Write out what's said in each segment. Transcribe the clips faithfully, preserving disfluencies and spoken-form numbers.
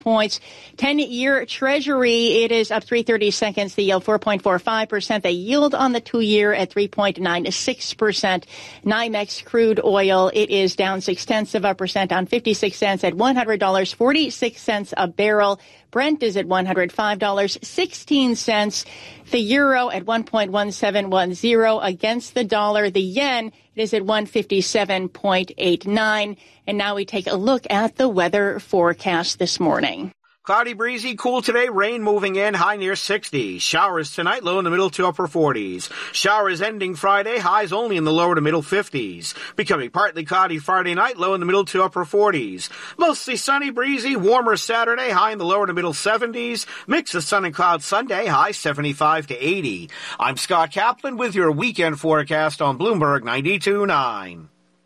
points. ten-year Treasury, it is up three thirty-seconds. The yield four point four five percent. The yield on the two-year at three point nine six percent. NYMEX crude oil, it is down six-tenths of a percent on fifty-six cents at one hundred dollars and forty-six cents a barrel. Brent is at one hundred five dollars and sixteen cents. The euro at one point one seven one zero against the dollar. The yen is at one fifty-seven point eight nine. And now we take a look at the weather forecast this morning. Cloudy, breezy, cool today. Rain moving in, high near sixty. Showers tonight, low in the middle to upper forties. Showers ending Friday, highs only in the lower to middle fifties. Becoming partly cloudy Friday night, low in the middle to upper forties. Mostly sunny, breezy, warmer Saturday, high in the lower to middle seventies. Mix of sun and clouds Sunday, high seventy-five to eighty. I'm Scott Kaplan with your weekend forecast on Bloomberg ninety-two point nine.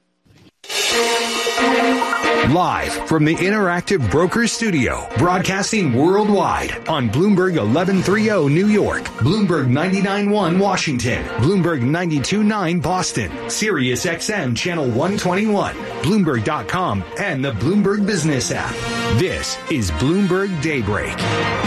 Live from the Interactive Brokers Studio, broadcasting worldwide on Bloomberg eleven thirty New York, Bloomberg ninety-nine point one Washington, Bloomberg ninety-two point nine Boston, Sirius X M Channel one twenty-one, Bloomberg dot com, and the Bloomberg Business app. This is Bloomberg Daybreak.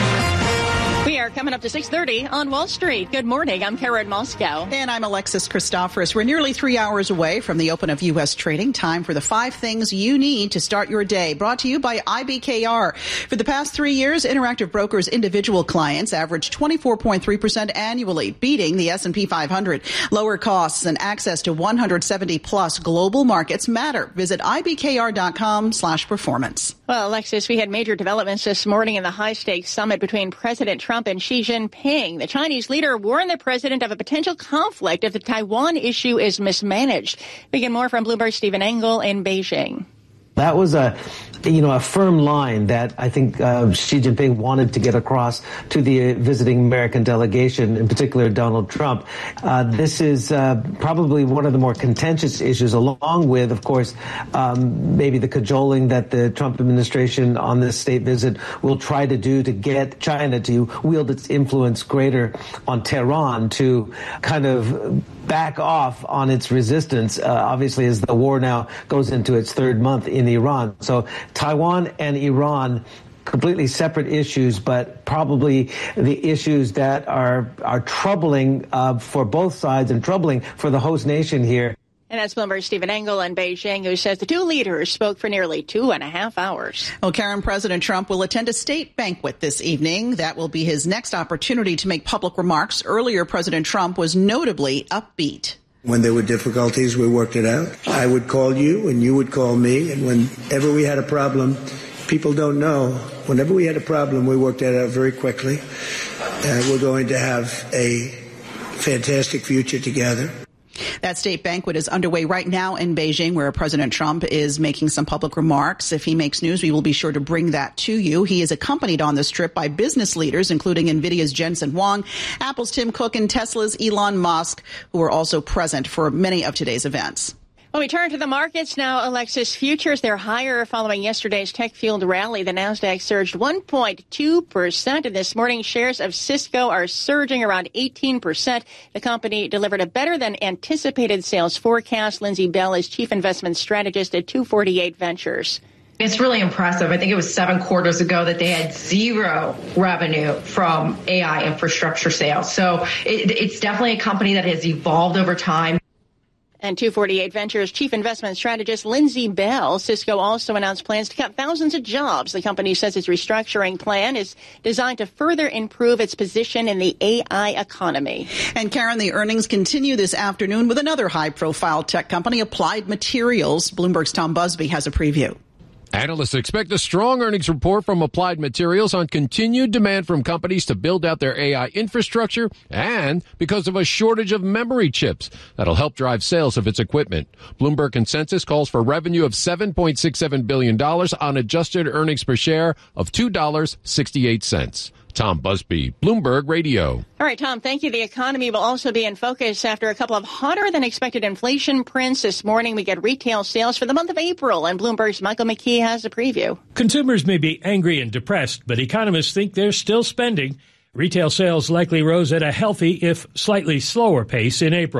We are coming up to six thirty on Wall Street. Good morning. I'm Karen Moscow. And I'm Alexis Christoforous. We're nearly three hours away from the open of U S trading. Time for the five things you need to start your day. Brought to you by I B K R. For the past three years, Interactive Brokers individual clients averaged twenty-four point three percent annually, beating the S and P five hundred. Lower costs and access to one hundred seventy plus global markets matter. Visit I B K R dot com slash performance. Well, Alexis, we had major developments this morning in the high-stakes summit between President Trump and Xi Jinping. The Chinese leader warned the president of a potential conflict if the Taiwan issue is mismanaged. We get more from Bloomberg's Stephen Engel in Beijing. That was a, you know, a firm line that I think uh, Xi Jinping wanted to get across to the visiting American delegation, in particular Donald Trump. Uh, this is uh, probably one of the more contentious issues, along with, of course, um, maybe the cajoling that the Trump administration on this state visit will try to do to get China to wield its influence greater on Tehran to kind of back off on its resistance, uh, obviously, as the war now goes into its third month in Iran. So Taiwan and Iran, completely separate issues, but probably the issues that are are troubling uh, for both sides and troubling for the host nation here. And that's Bloomberg's Stephen Engel in Beijing, who says the two leaders spoke for nearly two and a half hours. Well, Karen, President Trump will attend a state banquet this evening. That will be his next opportunity to make public remarks. Earlier, President Trump was notably upbeat. When there were difficulties, we worked it out. I would call you and you would call me. And whenever we had a problem, people don't know. Whenever we had a problem, we worked that out very quickly. Uh, we're going to have a fantastic future together. That state banquet is underway right now in Beijing, where President Trump is making some public remarks. If he makes news, we will be sure to bring that to you. He is accompanied on this trip by business leaders, including NVIDIA's Jensen Huang, Apple's Tim Cook, and Tesla's Elon Musk, who are also present for many of today's events. Well, we turn to the markets now. Alexis, futures, they're higher following yesterday's tech-fueled rally. The Nasdaq surged one point two percent, and this morning shares of Cisco are surging around eighteen percent. The company delivered a better-than-anticipated sales forecast. Lindsay Bell is chief investment strategist at two forty-eight Ventures. It's really impressive. I think it was seven quarters ago that they had zero revenue from A I infrastructure sales. So it, it's definitely a company that has evolved over time. And two forty-eight Ventures chief investment strategist Lindsay Bell. Cisco also announced plans to cut thousands of jobs. The company says its restructuring plan is designed to further improve its position in the A I economy. And Karen, the earnings continue this afternoon with another high-profile tech company, Applied Materials. Bloomberg's Tom Busby has a preview. Analysts expect a strong earnings report from Applied Materials on continued demand from companies to build out their A I infrastructure and because of a shortage of memory chips that'll help drive sales of its equipment. Bloomberg consensus calls for revenue of seven point six seven billion dollars on adjusted earnings per share of two dollars and sixty-eight cents. Tom Busby, Bloomberg Radio. All right, Tom, thank you. The economy will also be in focus after a couple of hotter than expected inflation prints. This morning, we get retail sales for the month of April, and Bloomberg's Michael McKee has a preview. Consumers may be angry and depressed, but economists think they're still spending. Retail sales likely rose at a healthy, if slightly slower pace in April.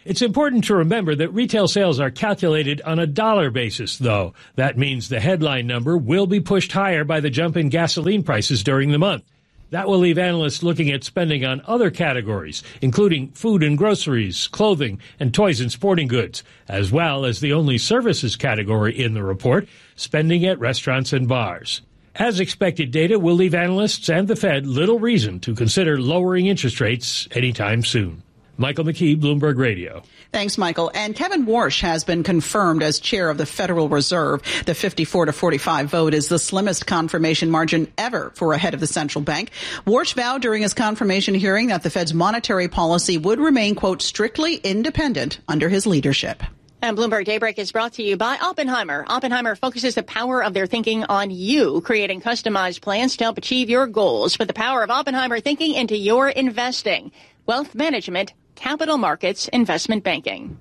It's important to remember that retail sales are calculated on a dollar basis, though. That means the headline number will be pushed higher by the jump in gasoline prices during the month. That will leave analysts looking at spending on other categories, including food and groceries, clothing, and toys and sporting goods, as well as the only services category in the report, spending at restaurants and bars. As expected, data will leave analysts and the Fed little reason to consider lowering interest rates anytime soon. Michael McKee, Bloomberg Radio. Thanks, Michael. And Kevin Warsh has been confirmed as chair of the Federal Reserve. The fifty-four to forty-five vote is the slimmest confirmation margin ever for a head of the central bank. Warsh vowed during his confirmation hearing that the Fed's monetary policy would remain, quote, strictly independent under his leadership. And Bloomberg Daybreak is brought to you by Oppenheimer. Oppenheimer focuses the power of their thinking on you, creating customized plans to help achieve your goals. Put the power of Oppenheimer thinking into your investing, wealth management, capital markets, investment banking.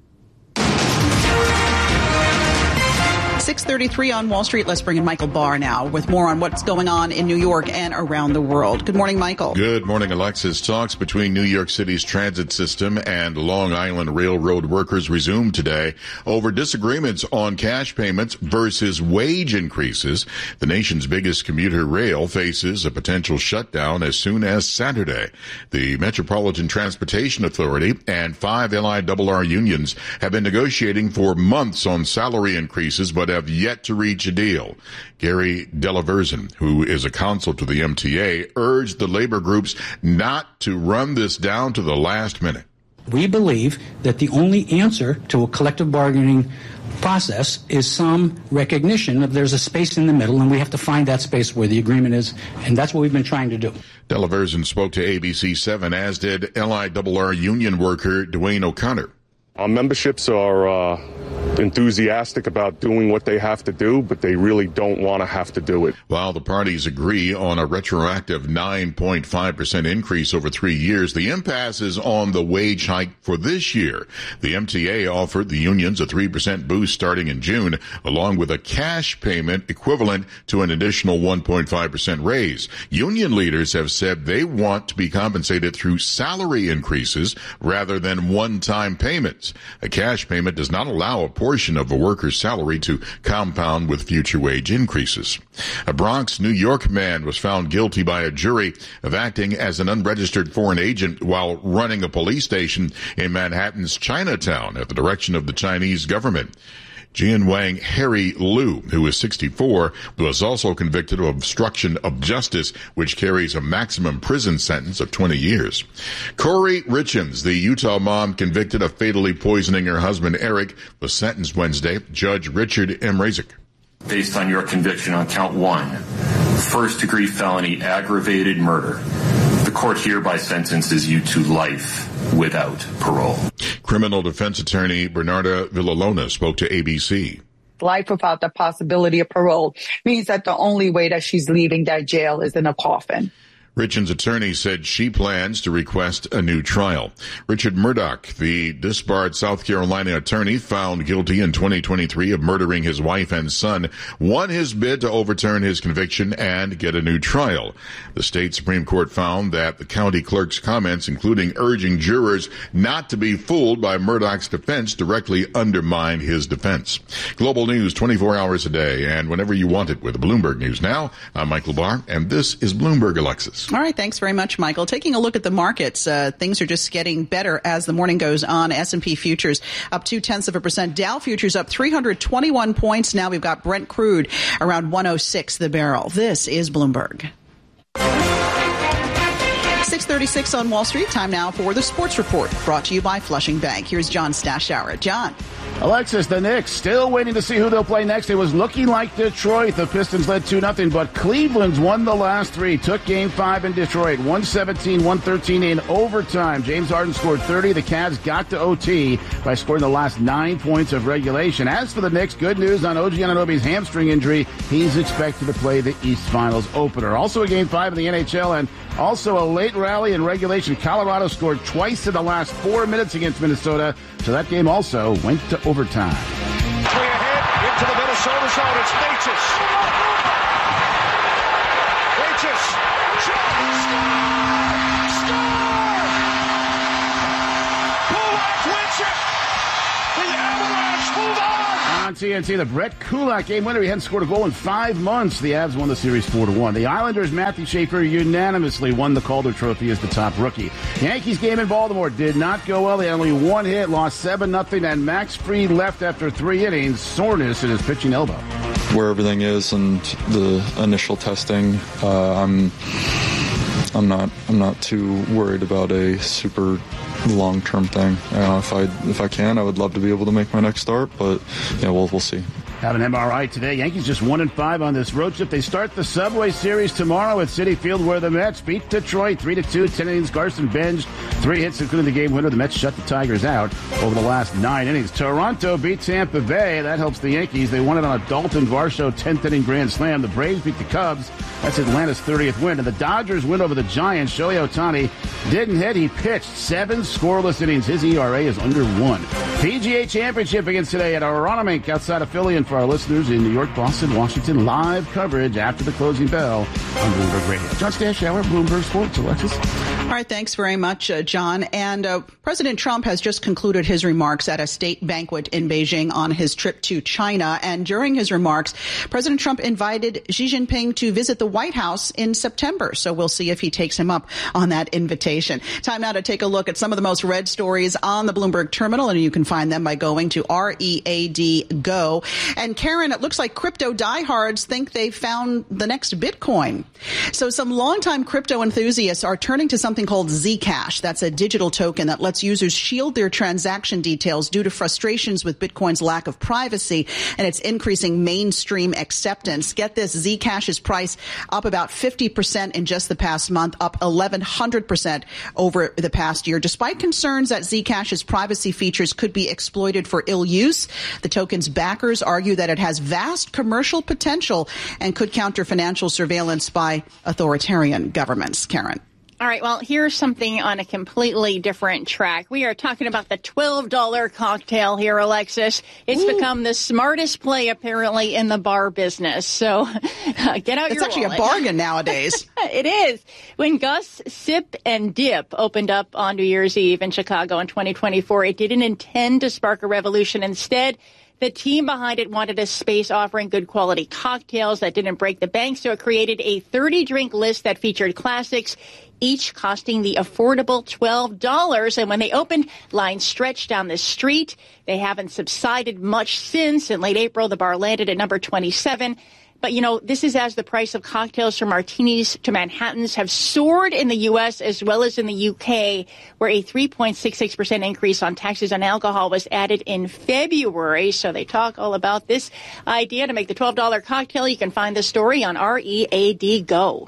six thirty-three on Wall Street. Let's bring in Michael Barr now with more on what's going on in New York and around the world. Good morning, Michael. Good morning, Alexis. Talks between New York City's transit system and Long Island Railroad workers resumed today over disagreements on cash payments versus wage increases. The nation's biggest commuter rail faces a potential shutdown as soon as Saturday. The Metropolitan Transportation Authority and five L I R R unions have been negotiating for months on salary increases, but have yet to reach a deal. Gary Delaverzin, who is a counsel to the M T A, urged the labor groups not to run this down to the last minute. We believe that the only answer to a collective bargaining process is some recognition of there's a space in the middle, and we have to find that space where the agreement is, and that's what we've been trying to do. Delaverzin spoke to A B C seven, as did L I R R union worker Dwayne O'Connor. Our memberships are uh, enthusiastic about doing what they have to do, but they really don't want to have to do it. While the parties agree on a retroactive nine point five percent increase over three years, the impasse is on the wage hike for this year. The M T A offered the unions a three percent boost starting in June, along with a cash payment equivalent to an additional one point five percent raise. Union leaders have said they want to be compensated through salary increases rather than one-time payments. A cash payment does not allow a portion of a worker's salary to compound with future wage increases. A Bronx, New York man was found guilty by a jury of acting as an unregistered foreign agent while running a police station in Manhattan's Chinatown at the direction of the Chinese government. Jian Wang Harry Liu, who is sixty-four, was also convicted of obstruction of justice, which carries a maximum prison sentence of twenty years. Corey Richens, the Utah mom convicted of fatally poisoning her husband Eric, was sentenced Wednesday. Judge Richard Mrazek. Based on your conviction on count one, first-degree felony aggravated murder, the court hereby sentences you to life without parole. Criminal defense attorney Bernarda Villalona spoke to A B C. Life without the possibility of parole means that the only way that she's leaving that jail is in a coffin. Richard's attorney said she plans to request a new trial. Richard Murdoch, the disbarred South Carolina attorney found guilty in twenty twenty-three of murdering his wife and son, won his bid to overturn his conviction and get a new trial. The state Supreme Court found that the county clerk's comments, including urging jurors not to be fooled by Murdoch's defense, directly undermined his defense. Global news twenty-four hours a day and whenever you want it with Bloomberg News Now. I'm Michael Barr, and this is Bloomberg Alexis. All right. Thanks very much, Michael. Taking a look at the markets, uh, things are just getting better as the morning goes on. S and P futures up two tenths of a percent. Dow futures up three hundred twenty-one points. Now we've got Brent crude around one oh six the barrel. This is Bloomberg. six thirty-six on Wall Street. Time now for the Sports Report, brought to you by Flushing Bank. Here's John Stashower. John. Alexis, the Knicks still waiting to see who they'll play next. It was looking like Detroit. The Pistons led two nothing, but Cleveland's won the last three. Took game five in Detroit, one seventeen, one thirteen in overtime. James Harden scored thirty. The Cavs got to O T by scoring the last nine points of regulation. As for the Knicks, good news on O G Anunoby's hamstring injury. He's expected to play the East Finals opener. Also a game five in the N H L, and also a late rally in regulation. Colorado scored twice in the last four minutes against Minnesota, so that game also went to overtime. Three ahead into the Minnesota zone. It's Necas. Necas. Score! Score! Kulak wins it. on T N T. The Brett Kulak game winner. He hadn't scored a goal in five months. The Avs won the series four to one. The Islanders' Matthew Schaefer unanimously won the Calder Trophy as the top rookie. Yankees game in Baltimore did not go well. They had only one hit, lost seven nothing, and Max Fried left after three innings. Soreness in his pitching elbow. Where everything is and the initial testing, uh, I'm I'm not I'm not too worried about a super long-term thing. Uh, if I if I can, I would love to be able to make my next start, but yeah, we'll we'll see. Have an M R I today. Yankees just one and five on this road trip. They start the Subway Series tomorrow at Citi Field, where the Mets beat Detroit three to two. Ten innings. Garson Benj, three hits, including the game winner. The Mets shut the Tigers out over the last nine innings. Toronto beat Tampa Bay. That helps the Yankees. They won it on a Dalton Varsho tenth inning grand slam. The Braves beat the Cubs. That's Atlanta's thirtieth win. And the Dodgers win over the Giants. Shohei Ohtani didn't hit. He pitched seven scoreless innings. His E R A is under one. P G A Championship begins today at Aronimink outside of Philly. And for our listeners in New York, Boston, Washington, live coverage after the closing bell on Bloomberg Radio. John Stashower, Bloomberg Sports. Alexis. All right, thanks very much, uh, John. And uh, President Trump has just concluded his remarks at a state banquet in Beijing on his trip to China. And during his remarks, President Trump invited Xi Jinping to visit the White House in September. So we'll see if he takes him up on that invitation. Time now to take a look at some of the most read stories on the Bloomberg terminal, and you can find them by going to R E A D Go. And Karen, it looks like crypto diehards think they've found the next Bitcoin. So some longtime crypto enthusiasts are turning to something called Zcash. That's a digital token that lets users shield their transaction details due to frustrations with Bitcoin's lack of privacy and its increasing mainstream acceptance. Get this, Zcash's price up about fifty percent in just the past month, up eleven hundred percent over the past year. Despite concerns that Zcash's privacy features could be exploited for ill use, the token's backers argue that it has vast commercial potential and could counter financial surveillance by authoritarian governments. Karen. All right, well, here's something on a completely different track. We are talking about the twelve dollar cocktail here, Alexis. It's Ooh. become the smartest play, apparently, in the bar business. So uh, get out it's your actually wallet. a bargain nowadays. It is. When Gus Sip and Dip opened up on New Year's Eve in Chicago in twenty twenty-four, it didn't intend to spark a revolution. Instead, the team behind it wanted a space offering good quality cocktails that didn't break the bank, so it created a thirty drink list that featured classics, each costing the affordable twelve dollars. And when they opened, lines stretched down the street. They haven't subsided much since. In late April, the bar landed at number twenty-seven. But, you know, this is as the price of cocktails from martinis to Manhattans have soared in the U S as well as in the U K, where a three point six six percent increase on taxes on alcohol was added in February. So they talk all about this idea to make the twelve dollar cocktail. You can find the story on R E A D Go.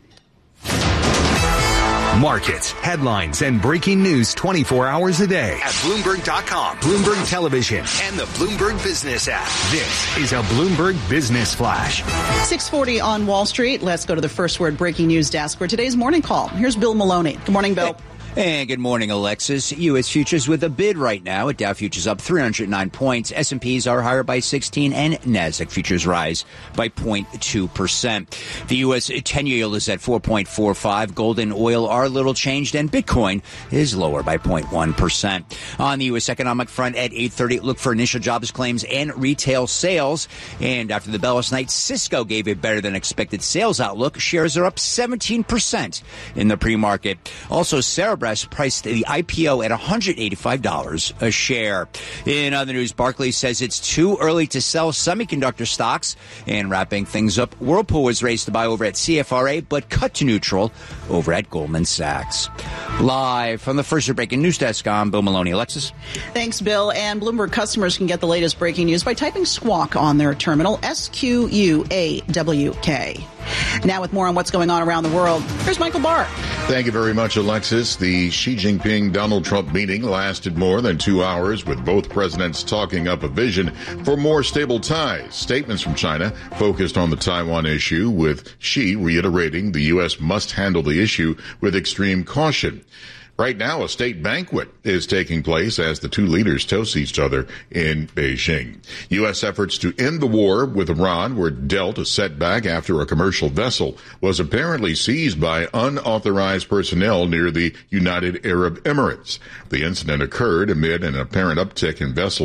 Markets, headlines, and breaking news twenty-four hours a day at Bloomberg dot com, Bloomberg Television, and the Bloomberg Business app. This is a Bloomberg Business Flash. six forty on Wall Street. Let's go to the First Word breaking news desk for today's morning call. Here's Bill Maloney. Good morning, Bill. Hey. And good morning, Alexis. U S futures with a bid right now. Dow futures up three hundred nine points. S and P's are higher by sixteen, and NASDAQ futures rise by zero point two percent. The U S ten-year yield is at four point four five. Gold and oil are little changed, and Bitcoin is lower by zero point one percent. On the U S economic front at eight thirty, look for initial jobs claims and retail sales. And after the bell last night, Cisco gave a better than expected sales outlook. Shares are up seventeen percent in the pre-market. Also, Cerebras priced the I P O at one hundred eighty-five dollars a share. In other news, Barclays says it's too early to sell semiconductor stocks. And wrapping things up, Whirlpool was raised to buy over at C F R A, but cut to neutral over at Goldman Sachs. Live from the First Word breaking news desk, I'm Bill Maloney. Alexis? Thanks, Bill. And Bloomberg customers can get the latest breaking news by typing Squawk on their terminal, S Q U A W K. Now with more on what's going on around the world, here's Michael Barr. Thank you very much, Alexis. The Xi Jinping-Donald Trump meeting lasted more than two hours, with both presidents talking up a vision for more stable ties. Statements from China focused on the Taiwan issue, with Xi reiterating the U S must handle the issue with extreme caution. Right now, a state banquet is taking place as the two leaders toast each other in Beijing. U S efforts to end the war with Iran were dealt a setback after a commercial vessel was apparently seized by unauthorized personnel near the United Arab Emirates. The incident occurred amid an apparent uptick in vessels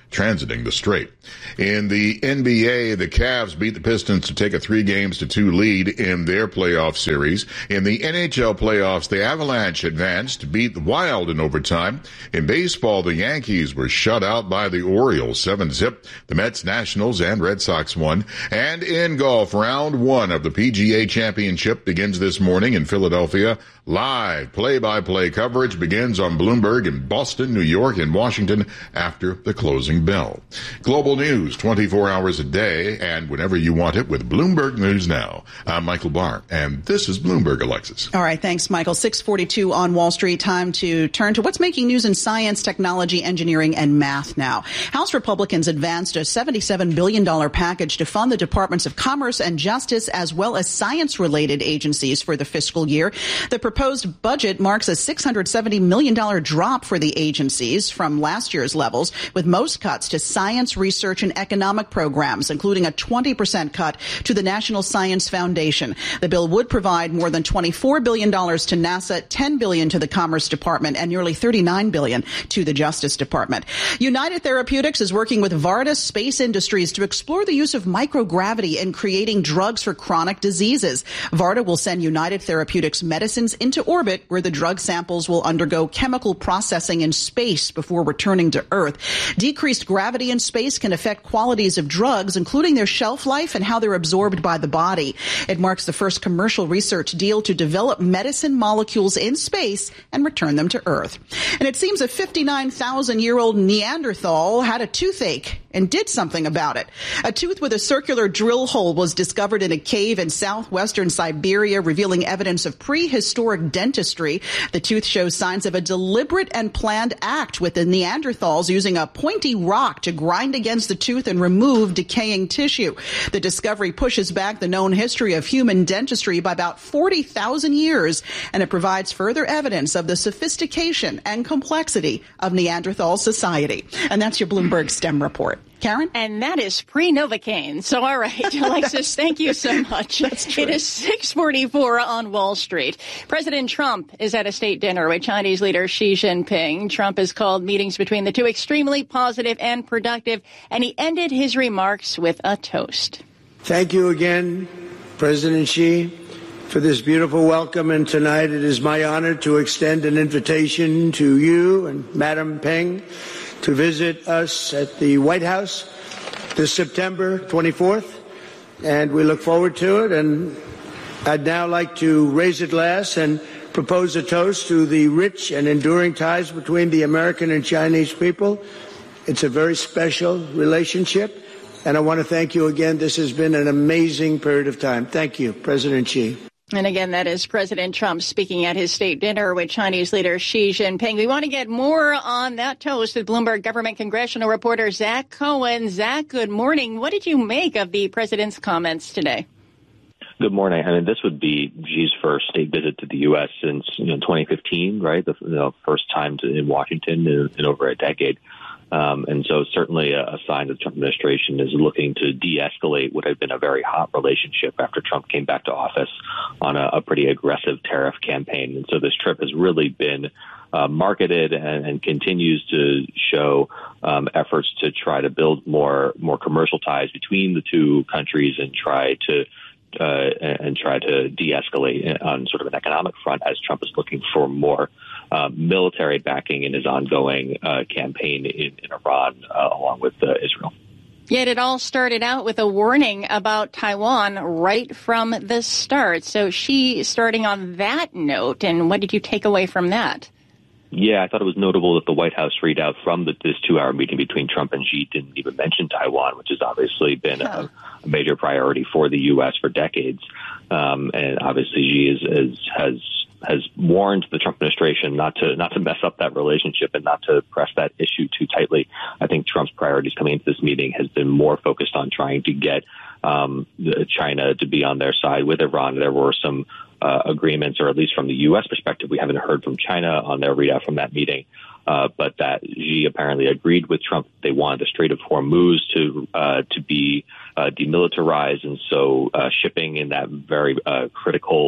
transiting the strait. In the N B A, the Cavs beat the Pistons to take a three games to two lead in their playoff series. In the N H L playoffs, the Avalanche advanced to beat the Wild in overtime. In baseball, the Yankees were shut out by the Orioles, seven zip. The Mets, Nationals, and Red Sox won. And in golf, round one of the P G A Championship begins this morning in Philadelphia. Live play-by-play coverage begins on Bloomberg in Boston, New York, and Washington after the closing bell. Global news twenty-four hours a day and whenever you want it with Bloomberg News Now. I'm Michael Barr, and this is Bloomberg, Alexis. All right, thanks, Michael. six forty-two on Wall Street. Time to turn to what's making news in science, technology, engineering, and math now. House Republicans advanced a seventy-seven billion dollars package to fund the Departments of Commerce and Justice as well as science-related agencies for the fiscal year. The proposed budget marks a six hundred seventy million dollars drop for the agencies from last year's levels, with most cuts to science, research, and economic programs, including a twenty percent cut to the National Science Foundation. The bill would provide more than twenty-four billion dollars to NASA, ten billion dollars to the Commerce Department, and nearly thirty-nine billion dollars to the Justice Department. United Therapeutics is working with Varda Space Industries to explore the use of microgravity in creating drugs for chronic diseases. Varda will send United Therapeutics medicines into orbit, where the drug samples will undergo chemical processing in space before returning to Earth. Decreased gravity in space can affect qualities of drugs, including their shelf life and how they're absorbed by the body. It marks the first commercial research deal to develop medicine molecules in space and return them to Earth. And it seems a fifty-nine thousand year old Neanderthal had a toothache and did something about it. A tooth with a circular drill hole was discovered in a cave in southwestern Siberia, revealing evidence of prehistoric dentistry. The tooth shows signs of a deliberate and planned act, with the Neanderthals using a pointy rock to grind against the tooth and remove decaying tissue. The discovery pushes back the known history of human dentistry by about forty thousand years, and it provides further evidence of the sophistication and complexity of Neanderthal society. And that's your Bloomberg STEM report. Karen? And that is pre-Novocaine. So, all right, Alexis, thank you so much. That's true. It is six forty-four on Wall Street. President Trump is at a state dinner with Chinese leader Xi Jinping. Trump has called meetings between the two extremely positive and productive, and he ended his remarks with a toast. Thank you again, President Xi, for this beautiful welcome. And tonight it is my honor to extend an invitation to you and Madam Peng to visit us at the White House this September twenty-fourth, and we look forward to it. And I'd now like to raise a glass and propose a toast to the rich and enduring ties between the American and Chinese people. It's a very special relationship, and I want to thank you again. This has been an amazing period of time. Thank you, President Xi. And again, that is President Trump speaking at his state dinner with Chinese leader Xi Jinping. We want to get more on that toast with Bloomberg government congressional reporter Zach Cohen. Zach, good morning. What did you make of the president's comments today? Good morning. I mean, this would be Xi's first state visit to the U S since you know twenty fifteen, right? The you know, first time to, in Washington in, in over a decade. Um, and so certainly a, a sign that the Trump administration is looking to de-escalate what had been a very hot relationship after Trump came back to office on a, a pretty aggressive tariff campaign. And so this trip has really been uh, marketed and, and continues to show um, efforts to try to build more more commercial ties between the two countries and try to Uh, and try to de-escalate on sort of an economic front, as Trump is looking for more uh, military backing in his ongoing uh, campaign in, in Iran, uh, along with uh, Israel. Yet it all started out with a warning about Taiwan right from the start. So she starting on that note, and what did you take away from that? Yeah, I thought it was notable that the White House readout from the, this two-hour meeting between Trump and Xi didn't even mention Taiwan, which has obviously been huh. a, a major priority for the U S for decades. Um, and obviously Xi is, is, has has warned the Trump administration not to not to mess up that relationship and not to press that issue too tightly. I think Trump's priorities coming into this meeting has been more focused on trying to get um, China to be on their side with Iran. There were some Uh, agreements, or at least from the U S perspective, we haven't heard from China on their readout from that meeting, uh, but that Xi apparently agreed with Trump. They wanted the Strait of Hormuz to uh, to be uh, demilitarized, and so uh, shipping in that very uh, critical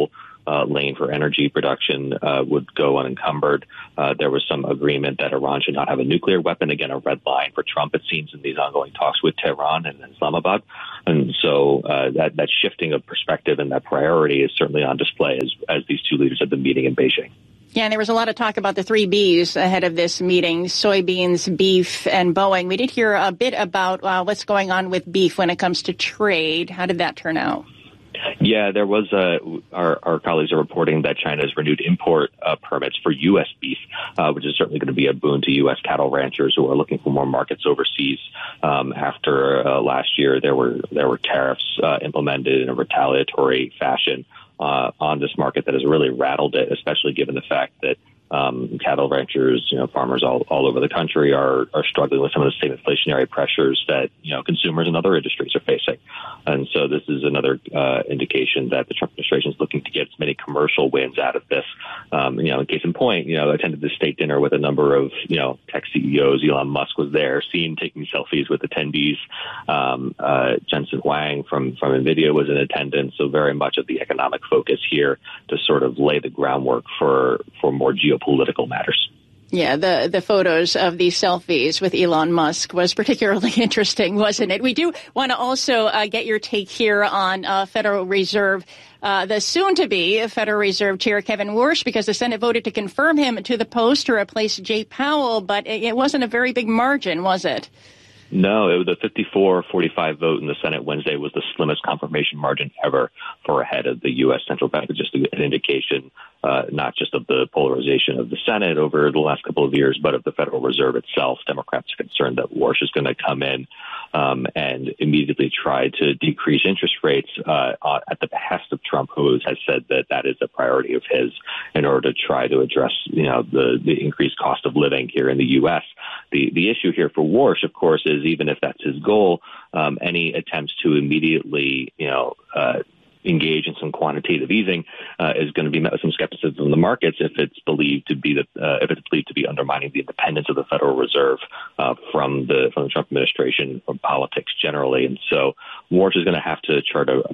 uh, lane for energy production uh, would go unencumbered. Uh, there was some agreement that Iran should not have a nuclear weapon. Again, a red line for Trump, it seems, in these ongoing talks with Tehran and Islamabad. And so uh, that, that shifting of perspective and that priority is certainly on display as, as these two leaders have been meeting in Beijing. Yeah, and there was a lot of talk about the three Bs ahead of this meeting, soybeans, beef, and Boeing. We did hear a bit about uh, what's going on with beef when it comes to trade. How did that turn out? Yeah, there was a, our, our colleagues are reporting that China has renewed import uh, permits for U S beef, uh, which is certainly going to be a boon to U S cattle ranchers who are looking for more markets overseas. Um, after uh, last year, there were there were tariffs uh, implemented in a retaliatory fashion uh, on this market that has really rattled it, especially given the fact that Um, cattle ranchers, you know, farmers all, all over the country are, are struggling with some of the same inflationary pressures that, you know, consumers and other industries are facing. And so this is another uh, indication that the Trump administration is looking to get as many commercial wins out of this. Um, you know, in case in point, you know, I attended this state dinner with a number of, you know, tech C E Os. Elon Musk was there, seen taking selfies with attendees. Um, uh, Jensen Huang from, from NVIDIA was in attendance. So very much of the economic focus here to sort of lay the groundwork for, for more geopolitical political matters. Yeah, the, the photos of these selfies with Elon Musk was particularly interesting, wasn't it? We do want to also uh, get your take here on uh, Federal Reserve, uh, the soon-to-be Federal Reserve Chair Kevin Warsh, because the Senate voted to confirm him to the post to replace Jay Powell, but it, it wasn't a very big margin, was it? No, it was a fifty-four forty-five vote in the Senate Wednesday was the slimmest confirmation margin ever for a head of the U S central bank. Just an indication, uh, not just of the polarization of the Senate over the last couple of years, but of the Federal Reserve itself. Democrats are concerned that Warsh is going to come in um, and immediately try to decrease interest rates uh, at the behest of Trump, who has said that that is a priority of his in order to try to address, you know, the, the increased cost of living here in the U S. The, the issue here for Warsh, of course, is even if that's his goal, um, any attempts to immediately, you know, uh, engage in some quantitative easing uh, is going to be met with some skepticism in the markets if it's believed to be that uh, if it's believed to be undermining the independence of the Federal Reserve uh, from the from the Trump administration, from politics generally. And so Warsh is going to have to chart a.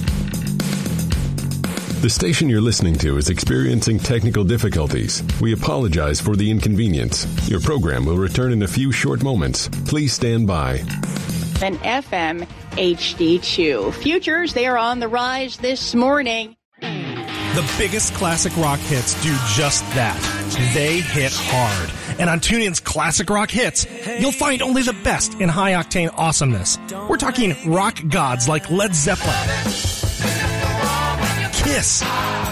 The station you're listening to is experiencing technical difficulties. We apologize for the inconvenience. Your program will return in a few short moments. Please stand by. And F M H D two. Futures, they are on the rise this morning. The biggest classic rock hits do just that. They hit hard. And on TuneIn's Classic Rock Hits, you'll find only the best in high-octane awesomeness. We're talking rock gods like Led Zeppelin, Kiss,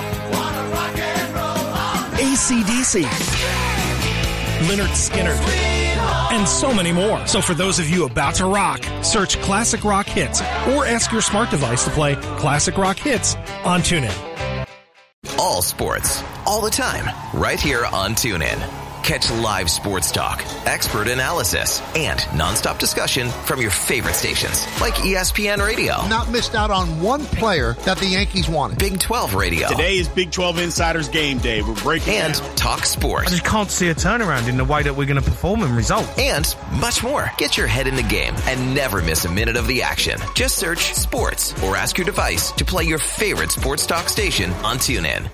A C D C, Lynyrd Skynyrd, and so many more. So for those of you about to rock, search Classic Rock Hits or ask your smart device to play Classic Rock Hits on TuneIn. All sports, all the time, right here on TuneIn. Catch live sports talk, expert analysis, and nonstop discussion from your favorite stations, like E S P N Radio. Not missed out on one player that the Yankees wanted. Big twelve Radio. Today is Big twelve Insiders Game Day. We're breaking And down. Talk Sports. I just can't see a turnaround in the way that we're going to perform in results. And much more. Get your head in the game and never miss a minute of the action. Just search sports or ask your device to play your favorite sports talk station on TuneIn.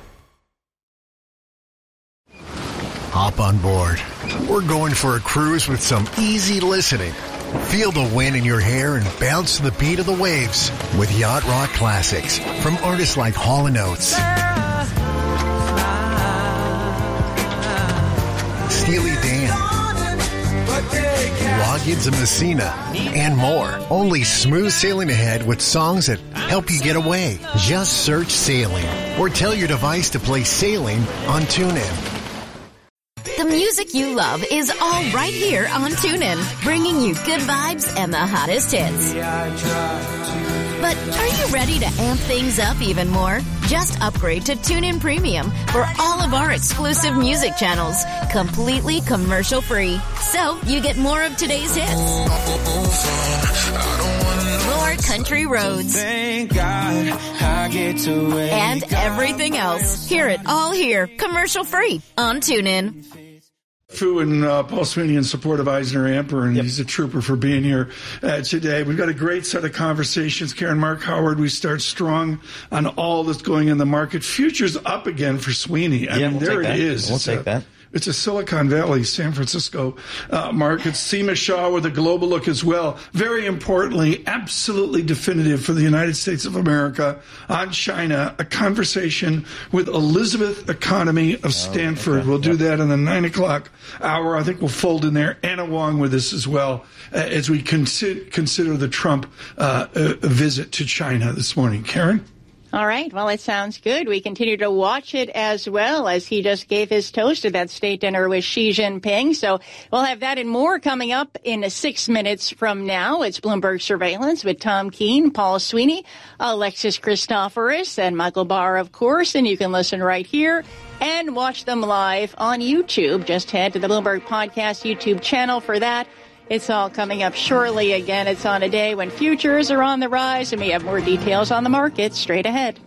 Hop on board. We're going for a cruise with some easy listening. Feel the wind in your hair and bounce to the beat of the waves with Yacht Rock Classics from artists like Hall and Oates, Steely Dan, Loggins and Messina, and more. Only smooth sailing ahead with songs that help you get away. Just search Sailing or tell your device to play Sailing on TuneIn. The music you love is all right here on TuneIn, bringing you good vibes and the hottest hits. But are you ready to amp things up even more? Just upgrade to TuneIn Premium for all of our exclusive music channels, completely commercial-free. So you get more of today's hits, more country roads, and everything else. Hear it all here, commercial-free on TuneIn. Fu and uh, Paul Sweeney in support of Eisner Amper, and yep. he's a trooper for being here uh, today. We've got a great set of conversations. Karen, Mark Howard, we start strong on all that's going in the market. Futures up again for Sweeney. I yeah, mean, we'll there it that. is. We'll it's take a, that. It's a Silicon Valley, San Francisco uh, market. Seema Shah with a global look as well. Very importantly, absolutely definitive for the United States of America on China, a conversation with Elizabeth Economy of Stanford. Oh, okay. We'll do yep. that in the nine o'clock hour. I think we'll fold in there Anna Wong with us as well uh, as we consider, consider the Trump uh, uh, visit to China this morning. Karen? All right. Well, it sounds good. We continue to watch it as well as he just gave his toast at that state dinner with Xi Jinping. So we'll have that and more coming up in six minutes from now. It's Bloomberg Surveillance with Tom Keene, Paul Sweeney, Alexis Christoforous, and Michael Barr, of course. And you can listen right here and watch them live on YouTube. Just head to the Bloomberg Podcast YouTube channel for that. It's all coming up shortly. Again, it's on a day when futures are on the rise, and we have more details on the market straight ahead.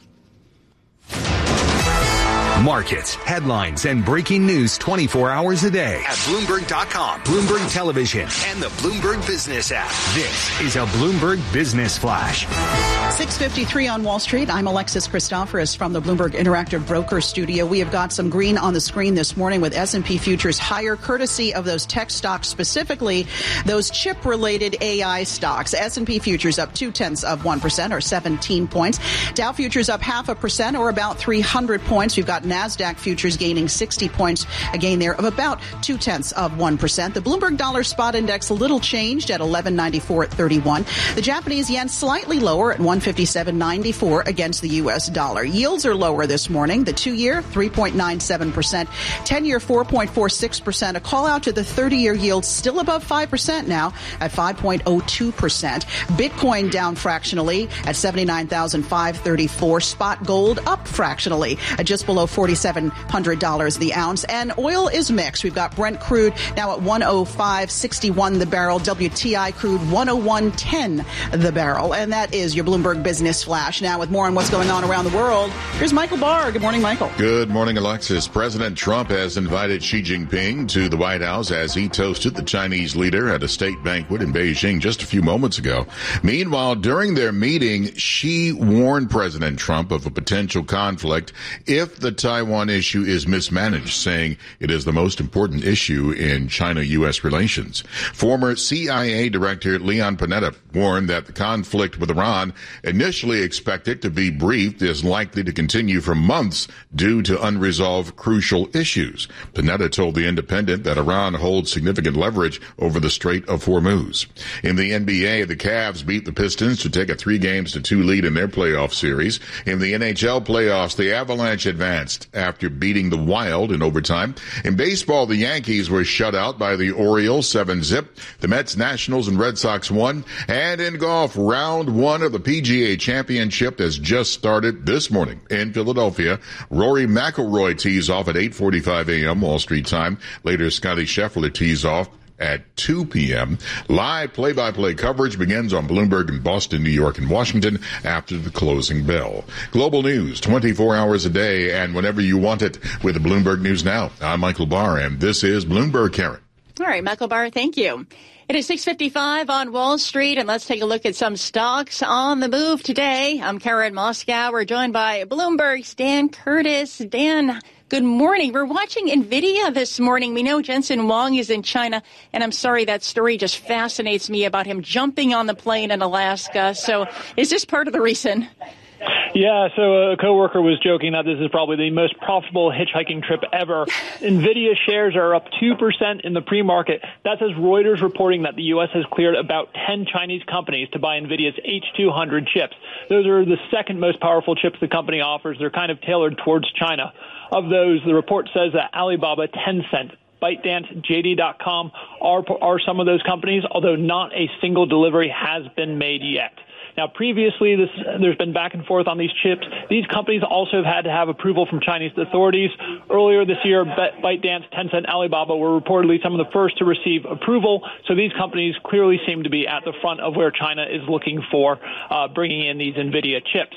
Markets, headlines, and breaking news twenty-four hours a day at Bloomberg dot com, Bloomberg Television, and the Bloomberg Business app. This is a Bloomberg Business Flash. six fifty-three on Wall Street. I'm Alexis Christoforous from the Bloomberg Interactive Broker Studio. We have got some green on the screen this morning with S and P futures higher, courtesy of those tech stocks, specifically those chip-related A I stocks. S and P futures up two-tenths of one percent, or seventeen points. Dow futures up half a percent, or about three hundred points. We've got NASDAQ futures gaining sixty points, a gain there of about two-tenths of one percent. The Bloomberg Dollar Spot Index a little changed at eleven ninety-four thirty-one. The Japanese yen slightly lower at one fifty-seven ninety-four against the U S dollar. Yields are lower this morning. The two-year, three point nine seven percent. ten-year, four point four six percent. A call out to the thirty-year yield, still above five percent now at five point oh two percent. Bitcoin down fractionally at seventy-nine thousand five hundred thirty-four. Spot gold up fractionally at just below forty-seven hundred dollars the ounce. And oil is mixed. We've got Brent crude now at one oh five sixty-one the barrel. W T I crude one oh one ten the barrel. And that is your Bloomberg Business Flash. Now with more on what's going on around the world, here's Michael Barr. Good morning, Michael. Good morning, Alexis. President Trump has invited Xi Jinping to the White House as he toasted the Chinese leader at a state banquet in Beijing just a few moments ago. Meanwhile, during their meeting, Xi warned President Trump of a potential conflict if the Taiwan issue is mismanaged, saying it is the most important issue in China-U S relations. Former C I A Director Leon Panetta warned that the conflict with Iran, initially expected to be brief, is likely to continue for months due to unresolved crucial issues. Panetta told The Independent that Iran holds significant leverage over the Strait of Hormuz. In the N B A, the Cavs beat the Pistons to take a three games to two lead in their playoff series. In the N H L playoffs, the Avalanche advanced after beating the Wild in overtime. In baseball, the Yankees were shut out by the Orioles seven zip. The Mets, Nationals, and Red Sox won. And in golf, round one of the P G A Championship has just started this morning in Philadelphia. Rory McIlroy tees off at eight forty-five a.m. Wall Street time. Later, Scotty Scheffler tees off at two p.m. Live play-by-play coverage begins on Bloomberg in Boston, New York, and Washington after the closing bell. Global news, twenty-four hours a day, and whenever you want it with Bloomberg News Now. I'm Michael Barr, and this is Bloomberg, Karen. All right, Michael Barr, thank you. It is six fifty-five on Wall Street, and let's take a look at some stocks on the move today. I'm Karen Moskow. We're joined by Bloomberg's Dan Curtis. Dan, good morning. We're watching NVIDIA this morning. We know Jensen Huang is in China, and I'm sorry, that story just fascinates me about him jumping on the plane in Alaska. So is this part of the reason? Yeah, so a coworker was joking that this is probably the most profitable hitchhiking trip ever. NVIDIA shares are up two percent in the pre-market. That's as Reuters reporting that the U S has cleared about ten Chinese companies to buy NVIDIA's H two hundred chips. Those are the second most powerful chips the company offers. They're kind of tailored towards China. Of those, the report says that Alibaba, Tencent, ByteDance, J D dot com are, are some of those companies, although not a single delivery has been made yet. Now, previously, this, there's been back and forth on these chips. These companies also have had to have approval from Chinese authorities. Earlier this year, ByteDance, Tencent, Alibaba were reportedly some of the first to receive approval. So these companies clearly seem to be at the front of where China is looking for uh, bringing in these NVIDIA chips.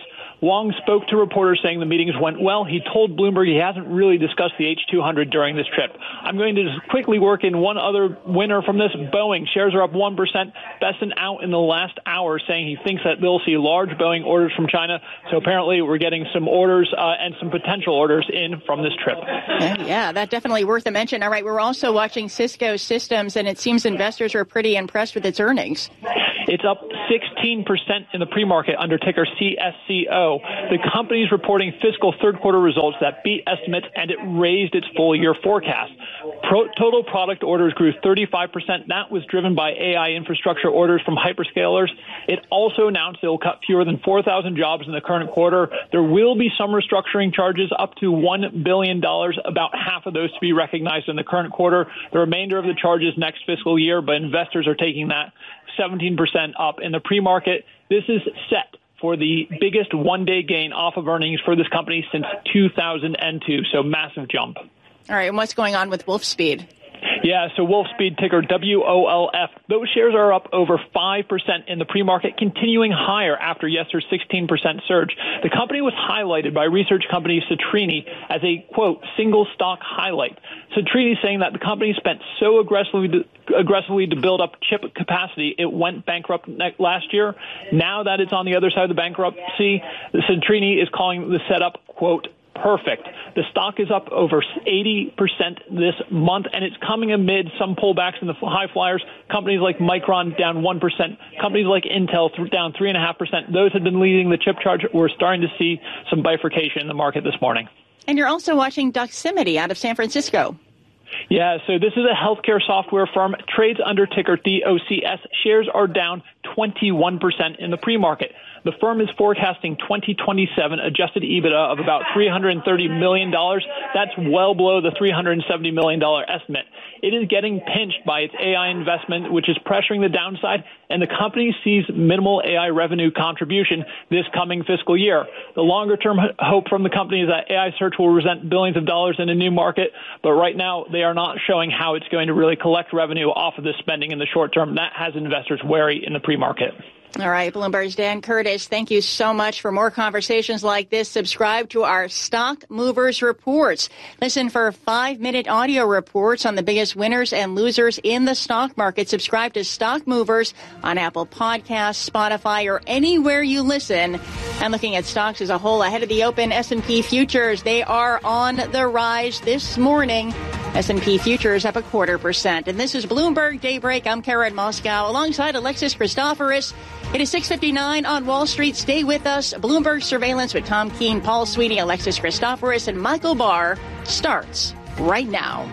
Wong spoke to reporters saying the meetings went well. He told Bloomberg he hasn't really discussed the H two hundred during this trip. I'm going to just quickly work in one other winner from this. Boeing shares are up one percent. Besson out in the last hour saying he thinks that they'll see large Boeing orders from China. So apparently we're getting some orders uh, and some potential orders in from this trip. Yeah, that definitely worth a mention. All right, we're also watching Cisco Systems, and it seems investors are pretty impressed with its earnings. It's up sixteen percent in the pre-market under ticker C S C O. The company is reporting fiscal third quarter results that beat estimates, and it raised its full year forecast. Pro- total product orders grew thirty-five percent. That was driven by A I infrastructure orders from hyperscalers. It also announced it will cut fewer than four thousand jobs in the current quarter. There will be some restructuring charges up to one billion dollars, about half of those to be recognized in the current quarter. The remainder of the charges next fiscal year, but investors are taking that seventeen percent up in the pre-market. This is set for the biggest one-day gain off of earnings for this company since two thousand two, so massive jump. All right, and what's going on with Wolfspeed? Yeah, so Wolfspeed, ticker W O L F. Those shares are up over five percent in the pre-market, continuing higher after yesterday's sixteen percent surge. The company was highlighted by research company Citrini as a, quote, single stock highlight. Citrini saying that the company spent so aggressively to, aggressively to build up chip capacity, it went bankrupt last year. Now that it's on the other side of the bankruptcy, Citrini is calling the setup, quote, perfect. The stock is up over eighty percent this month, and it's coming amid some pullbacks in the high flyers. Companies like Micron down one percent. Companies like Intel down three point five percent. Those have been leading the chip charge. We're starting to see some bifurcation in the market this morning. And you're also watching Doximity out of San Francisco. Yeah, so this is a healthcare software firm, trades under ticker D O C S. Shares are down twenty-one percent in the pre-market. The firm is forecasting twenty twenty-seven adjusted EBITDA of about three hundred thirty million dollars. That's well below the three hundred seventy million dollars estimate. It is getting pinched by its A I investment, which is pressuring the downside, and the company sees minimal A I revenue contribution this coming fiscal year. The longer-term hope from the company is that A I search will present billions of dollars in a new market, but right now they are not showing how it's going to really collect revenue off of this spending in the short term. That has investors wary in the pre-market. All right, Bloomberg's Dan Curtis, thank you so much. For more conversations like this, subscribe to our Stock Movers Reports. Listen for five-minute audio reports on the biggest winners and losers in the stock market. Subscribe to Stock Movers on Apple Podcasts, Spotify, or anywhere you listen. And looking at stocks as a whole, ahead of the open, S and P futures, they are on the rise this morning. S and P futures up a quarter percent. And this is Bloomberg Daybreak. I'm Karen Moscow alongside Alexis Christoforous. It is six fifty-nine on Wall Street. Stay with us. Bloomberg Surveillance with Tom Keene, Paul Sweeney, Alexis Christoforous, and Michael Barr starts right now.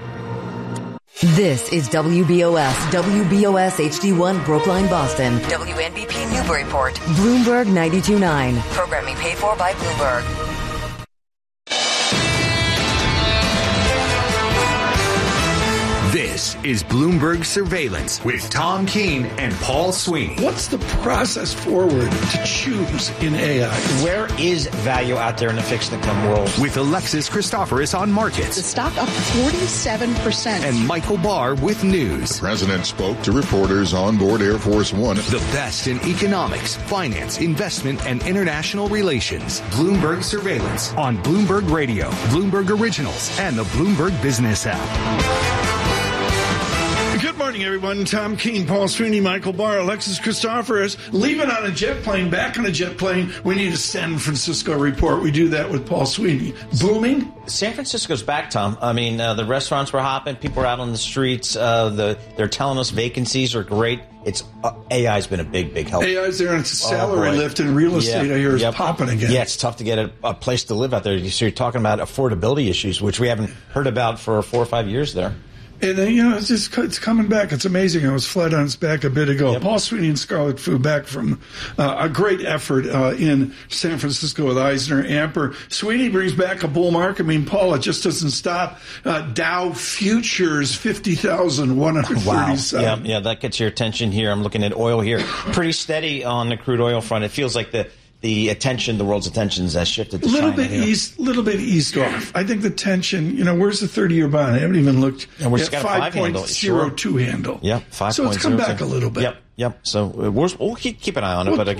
This is W B O S, W B O S H D one Brookline, Boston. W N B P Newburyport. Bloomberg ninety-two point nine. Programming paid for by Bloomberg. This is Bloomberg Surveillance with Tom Keene and Paul Sweeney. What's the process forward to choose in A I? Where is value out there in the fixed income world? With Alexis Christoforous on markets. The stock up forty-seven percent. And Michael Barr with news. The president spoke to reporters on board Air Force One. The best in economics, finance, investment, and international relations. Bloomberg Surveillance on Bloomberg Radio, Bloomberg Originals, and the Bloomberg Business app. Good morning, everyone. Tom Keene, Paul Sweeney, Michael Barr, Alexis Christoforous. Leaving on a jet plane, back on a jet plane. We need a San Francisco report. We do that with Paul Sweeney. Booming? San Francisco's back, Tom. I mean, uh, the restaurants were hopping. People were out on the streets. Uh, the, they're telling us vacancies are great. It's uh, A I's been a big, big help. A I's there, and it's a salary oh, lift in real estate. Yeah. I hear is yep. popping again. Yeah, it's tough to get a, a place to live out there. So you're talking about affordability issues, which we haven't heard about for four or five years there. And, uh, you know, it's just it's coming back. It's amazing. I was flat on its back a bit ago. Yep. Paul Sweeney and Scarlett Fu back from uh, a great effort uh, in San Francisco with Eisner Amper. Sweeney brings back a bull market. I mean, Paul, it just doesn't stop. Uh, Dow futures, fifty thousand one hundred thirty-seven. Wow. Yeah, yeah, that gets your attention here. I'm looking at oil here. Pretty steady on the crude oil front. It feels like the The attention, the world's attention has shifted to a little China bit here. east, little bit east off. I think the tension, you know, where's the thirty-year bond? I haven't even looked and we're at five point zero two handle. Yep, five. So it's come back a little bit. Yep, yep. So we're, we'll keep keep an eye on it. But again,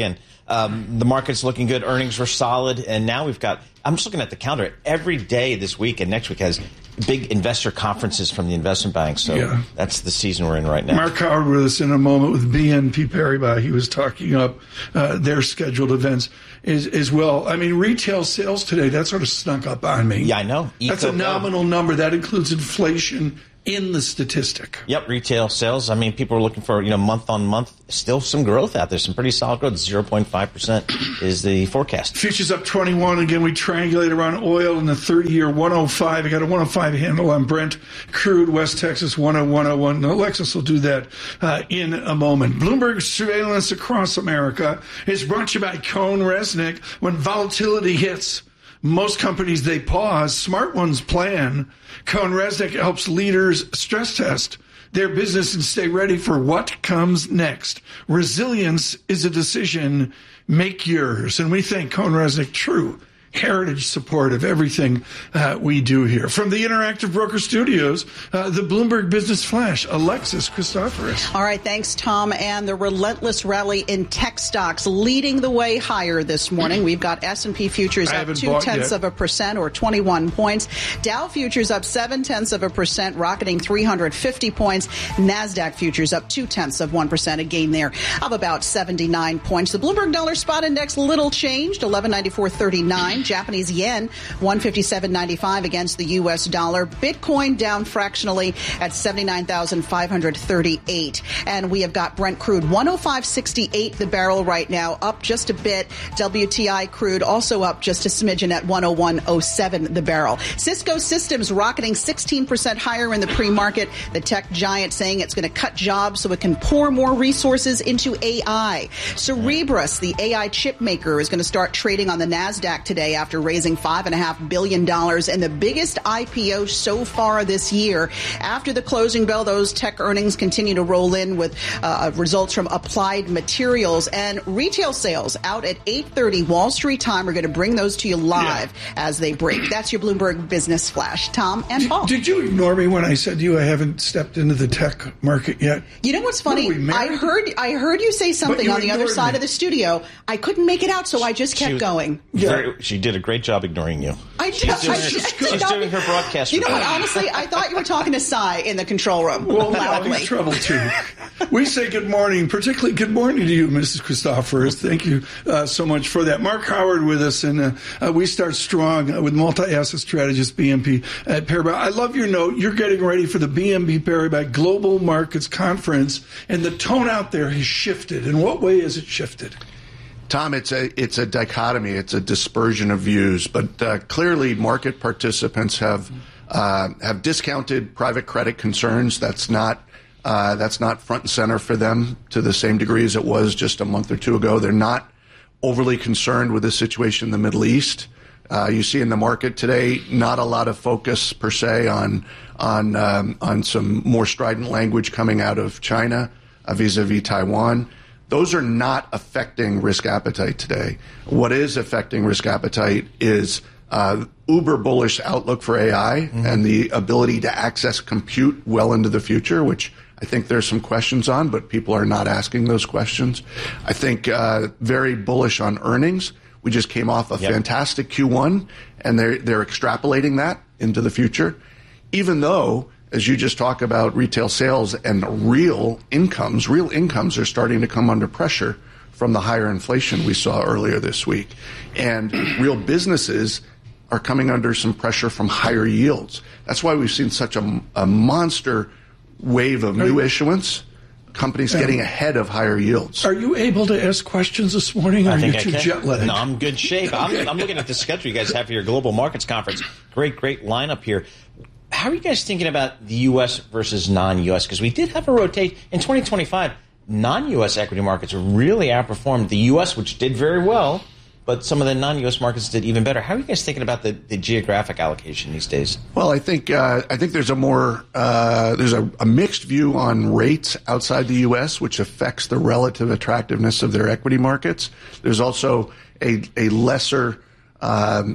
Um, the market's looking good. Earnings were solid. And now we've got, I'm just looking at the calendar. Every day this week and next week has big investor conferences from the investment banks. So yeah. that's the season we're in right now. Mark Howard with us in a moment with B N P Paribas. He was talking up uh, their scheduled events as, as well. I mean, retail sales today, that sort of snuck up on me. Yeah, I know. That's a nominal number. That includes inflation in the statistic. Yep, retail sales. I mean, people are looking for, you know, month on month, still some growth out there, some pretty solid growth. zero point five percent is the forecast. Futures up twenty-one. Again, we triangulate around oil in the thirty-year one oh five. I got a one oh five handle on Brent. Crude, West Texas one oh one oh one. Alexis will do that uh, in a moment. Bloomberg surveillance across America is brought to you by Cohn Resnick. When volatility hits, most companies, they pause. Smart ones plan. Cohn Resnick helps leaders stress test their business and stay ready for what comes next. Resilience is a decision. Make yours. And we think Cohn Resnick, true heritage support of everything uh, we do here. From the Interactive Broker Studios, uh, the Bloomberg Business Flash, Alexis Christoforous. All right, thanks, Tom. And the relentless rally in tech stocks leading the way higher this morning. We've got S and P futures up two-tenths of a percent or twenty-one points. Dow futures up seven-tenths of a percent, rocketing three hundred fifty points. NASDAQ futures up two-tenths of one percent, a gain there of about seventy-nine points. The Bloomberg Dollar Spot Index, little changed, eleven ninety-four thirty-nine. Japanese yen, one fifty-seven ninety-five against the U S dollar. Bitcoin down fractionally at seventy-nine thousand five hundred thirty-eight. And we have got Brent crude, one oh five sixty-eight the barrel right now, up just a bit. W T I crude also up just a smidgen at one oh one oh seven the barrel. Cisco Systems rocketing sixteen percent higher in the pre-market. The tech giant saying it's going to cut jobs so it can pour more resources into A I. Cerebras, the A I chip maker, is going to start trading on the NASDAQ today after raising five point five billion dollars and the biggest I P O so far this year. After the closing bell, those tech earnings continue to roll in with uh, results from Applied Materials. And retail sales out at eight thirty Wall Street time. We're going to bring those to you live yeah. as they break. That's your Bloomberg Business Flash. Tom and Paul. Did, did you ignore me when I said to you I haven't stepped into the tech market yet? You know what's funny? What, I heard I heard you say something you on the other side me. of the studio. I couldn't make it out, so I just kept was, going. Very, she did a great job ignoring you. I she's doing, I, her, I, she's I, doing her broadcast. You know what? Honestly, I thought you were talking to Cy in the control room. Well, loudly. I'm in trouble too. We say good morning, particularly good morning to you, Missus Christoforous. Thank you uh, so much for that. Mark Howard with us, and uh, uh, we start strong uh, with multi-asset strategist B N P at Paribas. I love your note. You're getting ready for the B N P Paribas Global Markets Conference, and the tone out there has shifted. In what way has it shifted? Tom, it's a it's a dichotomy. It's a dispersion of views, but uh, clearly market participants have uh, have discounted private credit concerns. That's not uh, that's not front and center for them to the same degree as it was just a month or two ago. They're not overly concerned with the situation in the Middle East. Uh, you see in the market today not a lot of focus per se on on um, on some more strident language coming out of China uh, vis-a-vis Taiwan. Those are not affecting risk appetite today. What is affecting risk appetite is uh, uber bullish outlook for A I mm-hmm. and the ability to access compute well into the future, which I think there's some questions on, but people are not asking those questions. I think uh, very bullish on earnings. We just came off a yep. fantastic Q one, and they're they're extrapolating that into the future, even though, as you just talk about retail sales and real incomes, real incomes are starting to come under pressure from the higher inflation we saw earlier this week. And real businesses are coming under some pressure from higher yields. That's why we've seen such a, a monster wave of new issuance, companies getting ahead of higher yields. Are you able to ask questions this morning? Or I are think you I too can. jet lagged? No, I'm in good shape. I'm, I'm looking at the schedule you guys have for your Global Markets Conference. Great, great lineup here. How are you guys thinking about the U S versus non-U S? Because we did have a rotate in twenty twenty-five. Non-U S equity markets really outperformed the U S, which did very well, but some of the non-U S markets did even better. How are you guys thinking about the, the geographic allocation these days? Well, I think uh, I think there's a more uh, there's a, a mixed view on rates outside the U S, which affects the relative attractiveness of their equity markets. There's also a a lesser um,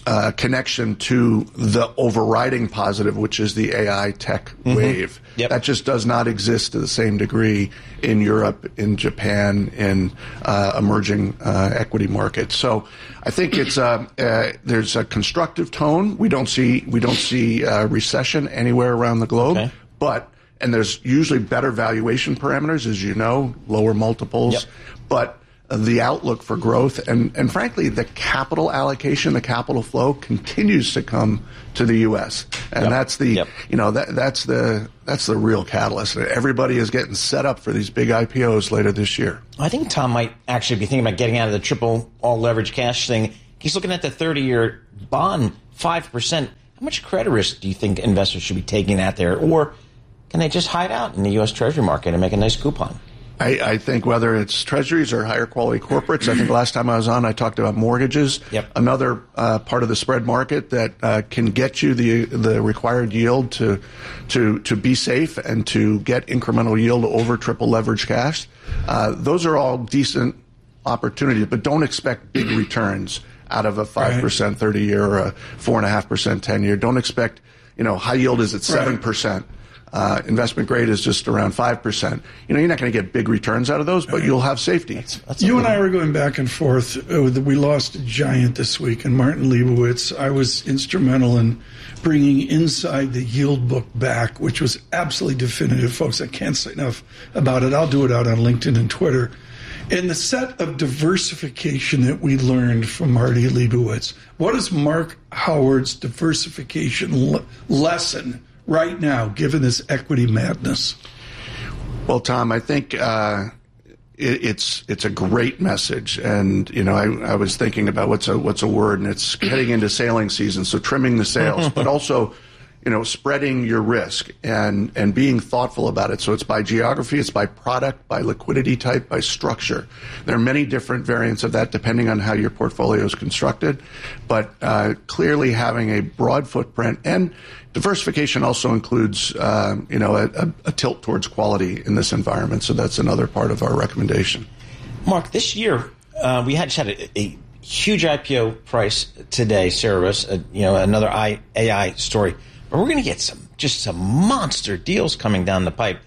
uh, connection to the overriding positive, which is the A I tech Mm-hmm. wave. Yep. That just does not exist to the same degree in Europe, in Japan, in uh, emerging uh, equity markets. So I think it's uh, uh, there's a constructive tone. We don't see we don't see uh, recession anywhere around the globe, Okay. but and there's usually better valuation parameters, as you know, lower multiples, Yep. but the outlook for growth and, and frankly, the capital allocation, the capital flow continues to come to the U S. And Yep. that's the, Yep. you know, that, that's the, that's the real catalyst. Everybody is getting set up for these big I P Os later this year. I think Tom might actually be thinking about getting out of the triple all leverage cash thing. He's looking at the thirty-year bond, five percent. How much credit risk do you think investors should be taking out there? Or can they just hide out in the U S Treasury market and make a nice coupon? I, I think whether it's treasuries or higher quality corporates, I think last time I was on, I talked about mortgages. Yep. Another uh, part of the spread market that uh, can get you the the required yield to to to be safe and to get incremental yield over triple leverage cash. Uh, those are all decent opportunities, but don't expect big returns out of a five percent thirty year or a four and a half percent ten year. Don't expect, you know, high yield is at seven percent. Uh, investment grade is just around five percent. You know, you're not going to get big returns out of those, but you'll have safety. That's, that's you and I were going back and forth. Uh, we lost a giant this week, and Martin Leibowitz. I was instrumental in bringing Inside the Yield book back, which was absolutely definitive. Folks, I can't say enough about it. I'll do it out on LinkedIn and Twitter. And the set of diversification that we learned from Marty Leibowitz, what is Mark Howard's diversification le- lesson right now, given this equity madness? Well, Tom, I think uh, it, it's it's a great message, and you know, I, I was thinking about what's a what's a word, and it's heading into sailing season, so trimming the sails, but also, you know, spreading your risk and and being thoughtful about it. So it's by geography, it's by product, by liquidity type, by structure. There are many different variants of that depending on how your portfolio is constructed, but uh, clearly having a broad footprint and diversification also includes, uh, you know, a, a tilt towards quality in this environment. So that's another part of our recommendation. Mark, this year uh, we had just had a, a huge I P O price today, Cerebras, uh, you know, another I, A I story. But we're going to get some just some monster deals coming down the pipe.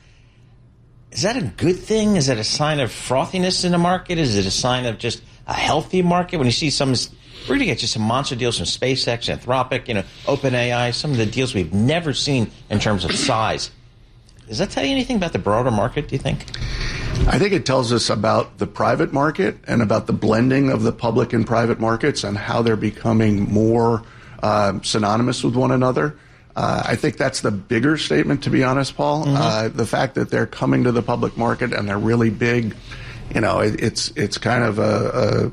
Is that a good thing? Is that a sign of frothiness in the market? Is it a sign of just a healthy market? When you see some, we're going to get just some monster deals from SpaceX, Anthropic, you know, OpenAI, some of the deals we've never seen in terms of size. Does that tell you anything about the broader market, do you think? I think it tells us about the private market and about the blending of the public and private markets and how they're becoming more uh, synonymous with one another. Uh, I think that's the bigger statement, to be honest, Paul. Mm-hmm. Uh, the fact that they're coming to the public market and they're really big, you know, it, it's it's kind of a,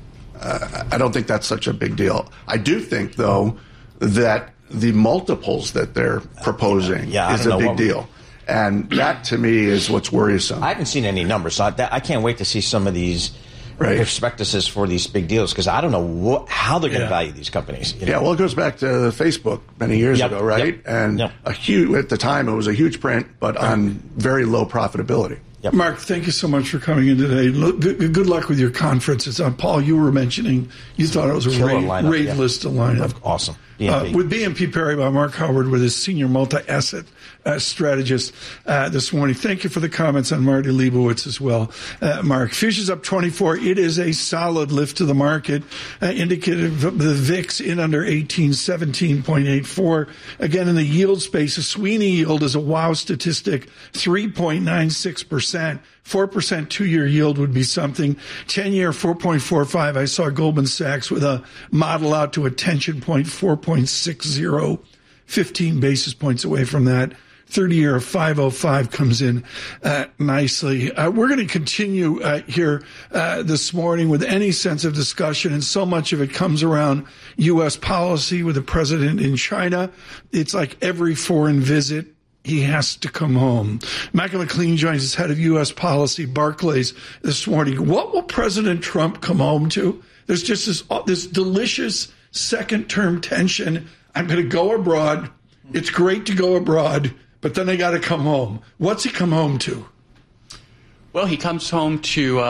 a uh, I don't think that's such a big deal. I do think, though, that the multiples that they're proposing yeah, yeah, is a big what, deal. And that, to me, is what's worrisome. I haven't seen any numbers, so I, I can't wait to see some of these right. prospectuses for these big deals, because I don't know what, how they're going to yeah. value these companies. You know? Yeah, well, it goes back to Facebook many years yep. ago, right? Yep. And yep. a huge at the time, it was a huge print, but on very low profitability. Yep. Mark, thank you so much for coming in today. Look, good, good luck with your conferences. Uh, Paul, you were mentioning you thought it was a raid, raid yeah. list lineup. Awesome. Uh, with B N P Paribas, Mark Howard with his senior multi-asset uh, strategist uh, this morning. Thank you for the comments on Marty Leibowitz as well. Uh, Mark, Futures up twenty-four. It is a solid lift to the market, uh, indicative of the V I X in under eighteen, seventeen point eight four. Again, in the yield space, a Sweeney yield is a wow statistic, three point nine six percent. four percent two-year yield would be something. ten-year, four point four five. I saw Goldman Sachs with a model out to a tension point, four point six zero, fifteen basis points away from that. thirty-year, five oh five comes in uh, nicely. Uh, we're going to continue uh, here uh, this morning with any sense of discussion, and so much of it comes around U S policy with the president in China. It's like every foreign visit, he has to come home. Michael McLean joins us, head of U S policy, Barclays, this morning. What will President Trump come home to? There's just this, this delicious second-term tension. I'm going to go abroad. It's great to go abroad, but then I got to come home. What's he come home to? Well, he comes home to uh,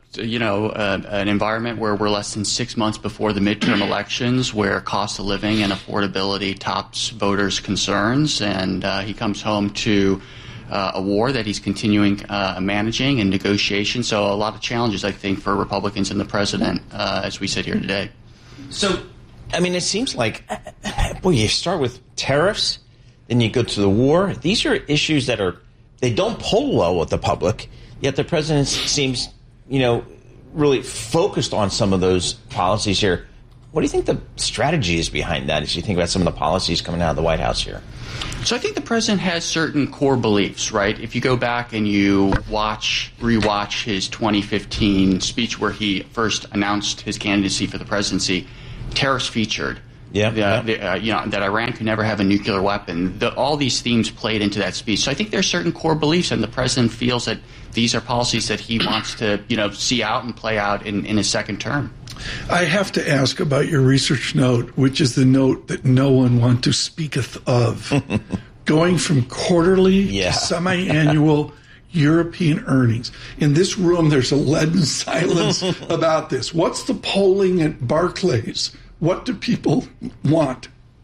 you know, uh, an environment where we're less than six months before the midterm elections, where cost of living and affordability tops voters' concerns, and uh, he comes home to uh, a war that he's continuing uh, managing and negotiation. So a lot of challenges, I think, for Republicans and the president uh, as we sit here today. So, I mean, it seems like, boy, you start with tariffs, then you go to the war. These are issues that are, they don't poll well with the public, yet the president seems, you know, really focused on some of those policies here. What do you think the strategy is behind that as you think about some of the policies coming out of the White House here? So I think the president has certain core beliefs, right? If you go back and you watch, rewatch his twenty fifteen speech where he first announced his candidacy for the presidency, tariffs featured. Yeah, the, yeah. The, uh, you know, that Iran could never have a nuclear weapon. The, all these themes played into that speech. So I think there are certain core beliefs, and the president feels that these are policies that he wants to, you know, see out and play out in, in his second term. I have to ask about your research note, which is the note that no one want to speaketh of. Going from quarterly yeah. to semi-annual European earnings. In this room, there's a leaden silence about this. What's the polling at Barclays? What do people want?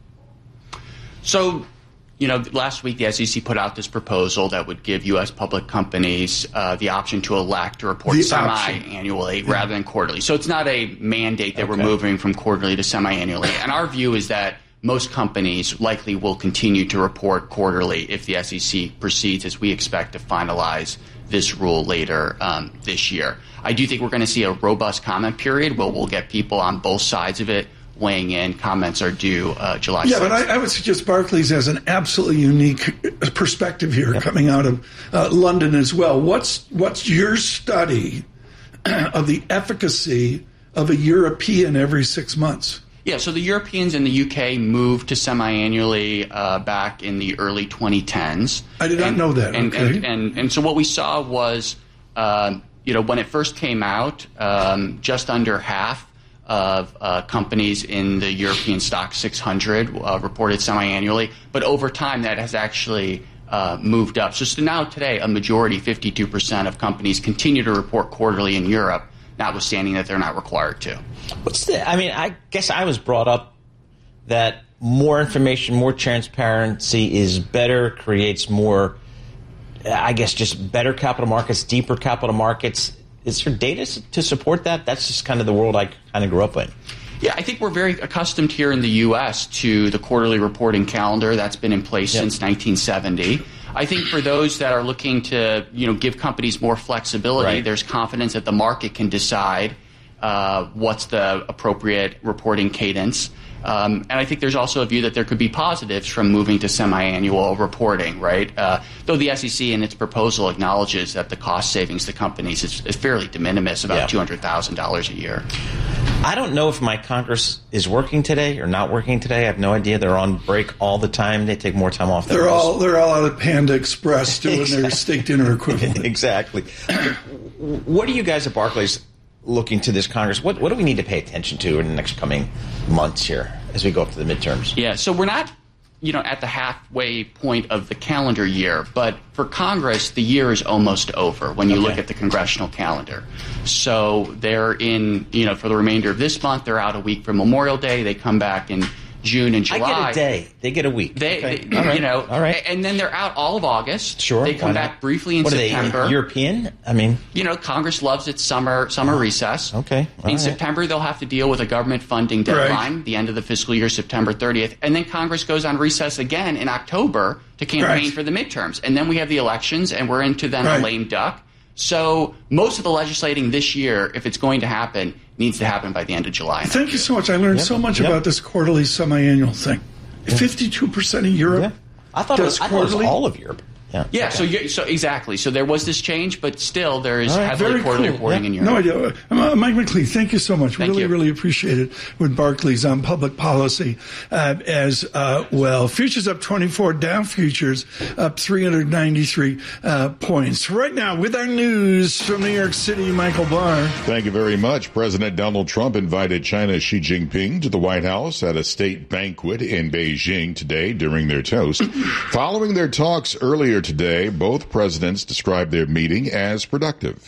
So, you know, last week the S E C put out this proposal that would give U S public companies uh, the option to elect to report The semi-annually option. rather than quarterly. So it's not a mandate that Okay. we're moving from quarterly to semi-annually. And our view is that most companies likely will continue to report quarterly if the S E C proceeds as we expect to finalize this rule later um, this year. I do think we're going to see a robust comment period where we'll get people on both sides of it weighing in. Comments are due uh, July Yeah, sixth. but I, I would suggest Barclays has an absolutely unique perspective here coming out of uh, London as well. What's what's your study of the efficacy of a European every six months? Yeah, so the Europeans and the U K moved to semi-annually uh, back in the early twenty tens. I did not and, know that. And, okay. and, and, and so what we saw was, uh, you know, when it first came out, um, just under half of uh, companies in the European Stock six hundred uh, reported semi-annually. But over time, that has actually uh, moved up. So, so now today, a majority, fifty-two percent of companies continue to report quarterly in Europe, notwithstanding that they're not required to. What's the, I mean, I guess I was brought up that more information, more transparency is better, creates more, I guess, just better capital markets, deeper capital markets. Is there data to support that? That's just kind of the world I kind of grew up in. Yeah, I think we're very accustomed here in the U S to the quarterly reporting calendar that's been in place yep. since nineteen seventy. I think for those that are looking to, you know, give companies more flexibility, right. there's confidence that the market can decide uh, what's the appropriate reporting cadence. Um, and I think there's also a view that there could be positives from moving to semi-annual reporting, right? Uh, though the S E C in its proposal acknowledges that the cost savings to companies is, is fairly de minimis, about yeah. two hundred thousand dollars a year. I don't know if my Congress is working today or not working today. I have no idea. They're on break all the time. They take more time off than They're most. all they're all out at Panda Express doing exactly. their steak dinner equivalent. Exactly. What are you guys at Barclays looking to this Congress? What what do we need to pay attention to in the next coming months here as we go up to the midterms? Yeah, so we're not, you know, at the halfway point of the calendar year, but for Congress, the year is almost over when you okay. look at the congressional calendar. So they're in, you know, for the remainder of this month, they're out a week for Memorial Day. They come back in June and July. I get a day. They get a week. They, okay. they all right. you know, all right. and then they're out all of August. Sure. They come back briefly in what September. Are they, European? I mean, you know, Congress loves its summer summer recess. Okay. All in right. September, they'll have to deal with a government funding deadline, right. the end of the fiscal year, September thirtieth, and then Congress goes on recess again in October to campaign right. for the midterms, and then we have the elections, and we're into then right. a lame duck. So most of the legislating this year, if it's going to happen, needs to happen by the end of July. Thank you so much. I learned yep. so much yep. about this quarterly semi-annual thing. fifty-two percent of Europe yeah. I thought, it was, I thought it was all of Europe. Yeah, yeah okay. so you, so exactly. So there was this change, but still there is right. heavily Very quarterly cool. reporting yeah. in Europe. No idea. Uh, Mike McLean, thank you so much. Thank really, you. really appreciate it with Barclays on public policy uh, as uh, well. Futures up twenty-four, Dow futures up three hundred ninety-three uh, points. Right now, with our news from New York City, Michael Barr. Thank you very much. President Donald Trump invited China's Xi Jinping to the White House at a state banquet in Beijing today during their toast. Following their talks earlier today, both presidents described their meeting as productive.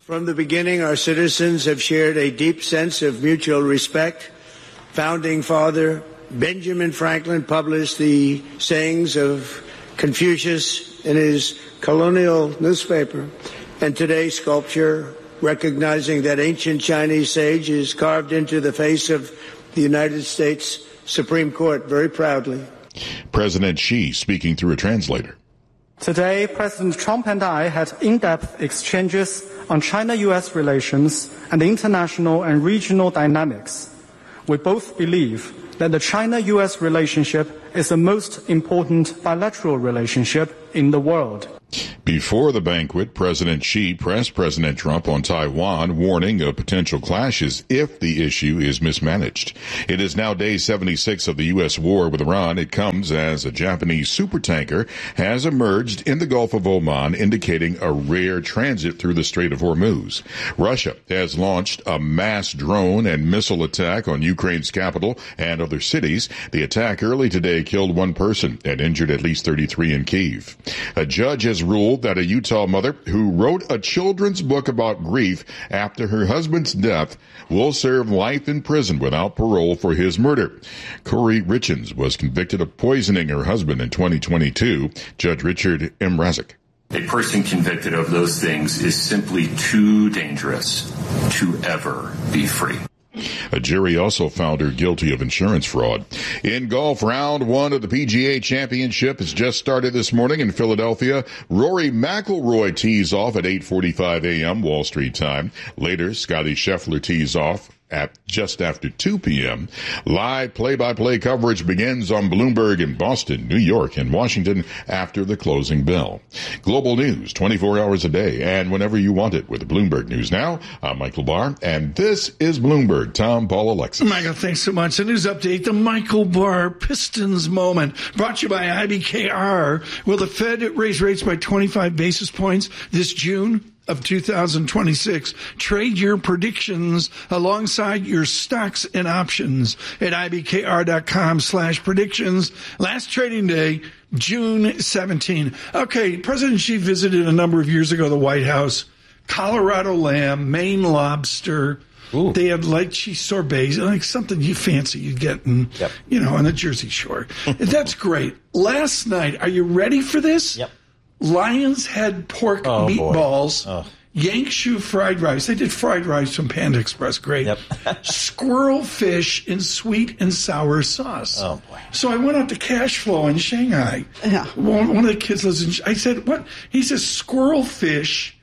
From the beginning, our citizens have shared a deep sense of mutual respect. Founding Father Benjamin Franklin published the sayings of Confucius in his colonial newspaper, and today's sculpture, recognizing that ancient Chinese sage, is carved into the face of the United States Supreme Court very proudly. President Xi speaking through a translator. Today, President Trump and I had in-depth exchanges on China-U S relations and international and regional dynamics. We both believe that the China-U S relationship is the most important bilateral relationship in the world. Before the banquet, President Xi pressed President Trump on Taiwan, warning of potential clashes if the issue is mismanaged. It is now day seventy-six of the U S war with Iran. It comes as a Japanese supertanker has emerged in the Gulf of Oman, indicating a rare transit through the Strait of Hormuz. Russia has launched a mass drone and missile attack on Ukraine's capital and other cities. The attack early today killed one person and injured at least thirty-three in Kyiv. A judge has ruled that a Utah mother who wrote a children's book about grief after her husband's death will serve life in prison without parole for his murder. Corey Richens was convicted of poisoning her husband in twenty twenty-two. Judge Richard M. Razik. A person convicted of those things is simply too dangerous to ever be free. A jury also found her guilty of insurance fraud. In golf, round one of the P G A Championship has just started this morning in Philadelphia. Rory McIlroy tees off at eight forty-five a.m. Wall Street time. Later, Scotty Scheffler tees off at just after two p.m. Live play-by-play coverage begins on Bloomberg in Boston, New York, and Washington after the closing bell. Global news twenty-four hours a day and whenever you want it with Bloomberg News Now. I'm Michael Barr, and this is Bloomberg. Tom, Paul, Alexis. Michael, thanks so much. The news update, the Michael Barr Pistons moment, brought to you by I B K R. Will the Fed raise rates by twenty-five basis points this June of two thousand twenty-six. Trade your predictions alongside your stocks and options at ibkr.com slash predictions. Last trading day, June seventeenth. Okay, President Xi visited a number of years ago the White House. Colorado lamb, Maine lobster. Ooh. They had lychee sorbets, like something you fancy you get in, yep. you know, on the Jersey Shore. That's great. Last night, are you ready for this? Yep. Lion's Head pork oh, meatballs, oh. Yankshu fried rice. They did fried rice from Panda Express. Great. Yep. Squirrel fish in sweet and sour sauce. Oh, boy. So I went out to Cash Flow in Shanghai. Yeah. One, one of the kids lives in I said, what? He says squirrel fish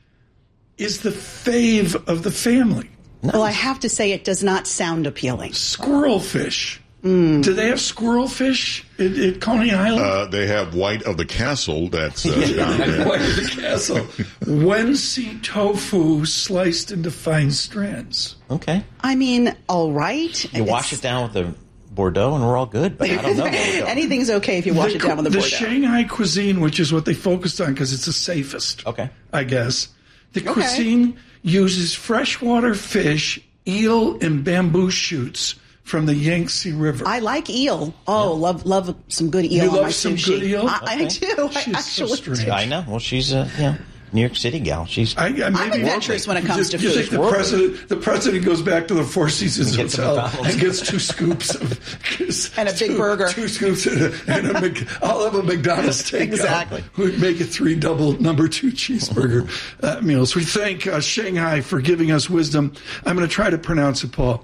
is the fave of the family. Nice. Well, I have to say it does not sound appealing. Squirrel fish. Mm. Do they have squirrel fish at, at Coney Island? Uh, they have White of the Castle. That's uh, yeah, down there. White of the Castle. Wensi tofu sliced into fine strands. Okay. I mean, all right. You wash it down with the Bordeaux and we're all good. But I don't know. Anything's okay if you wash the, it down with the, the Bordeaux. The Shanghai cuisine, which is what they focused on because it's the safest. Okay. I guess. The okay. cuisine uses freshwater fish, eel, and bamboo shoots from the Yangtze River. I like eel. Oh, yeah. love love some good eel you on love my some sushi. good eel? I, okay. I do. She's I so actually strange. do. I know. Well, she's a you know, New York City gal. She's. I, I maybe I'm adventurous when it comes you, to you food. think the president, the president goes back to the Four Seasons and Hotel and gets two scoops of and a big two, burger, two scoops and a, and a Mc, I'll have a McDonald's takeout. Exactly. We'd make it three double number two cheeseburger uh, meals. We thank uh, Shanghai for giving us wisdom. I'm going to try to pronounce it, Paul.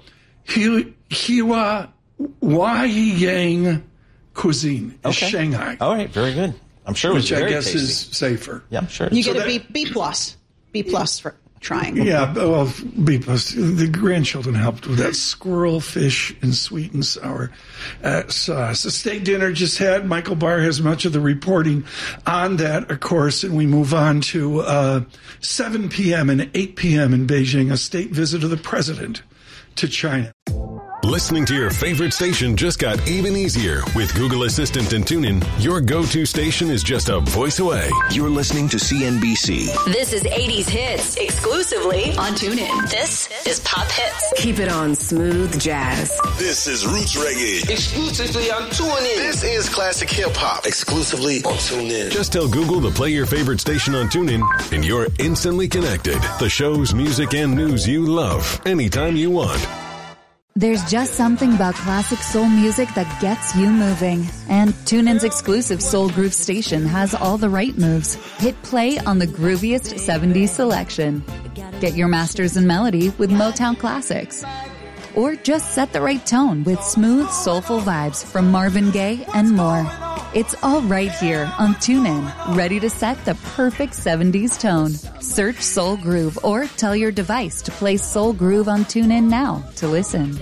Hiwa Huaiyang cuisine is okay. Shanghai. All right, very good. I'm sure it was Which very I guess tasty. is safer. Yeah, I'm sure. You so get that, a B, B plus, B plus for trying. Yeah, well, B plus. The grandchildren helped with that squirrel fish and sweet and sour uh, sauce. The steak dinner just had. Michael Barr has much of the reporting on that, of course, and we move on to uh, seven p.m. and eight p.m. in Beijing, a state visit of the president to China. Listening to your favorite station just got even easier. With Google Assistant and TuneIn, your go-to station is just a voice away. You're listening to C N B C. This is eighties hits exclusively on TuneIn. This is Pop Hits. Keep it on smooth jazz. This is Roots Reggae. Exclusively on TuneIn. This is classic hip hop. Exclusively on TuneIn. Just tell Google to play your favorite station on TuneIn, and you're instantly connected. The shows, music, and news you love anytime you want. There's just something about classic soul music that gets you moving. And TuneIn's exclusive Soul Groove station has all the right moves. Hit play on the grooviest seventies selection. Get your masters in melody with Motown classics. Or just set the right tone with smooth, soulful vibes from Marvin Gaye and more. It's all right here on TuneIn, ready to set the perfect seventies tone. Search Soul Groove or tell your device to play Soul Groove on TuneIn now to listen.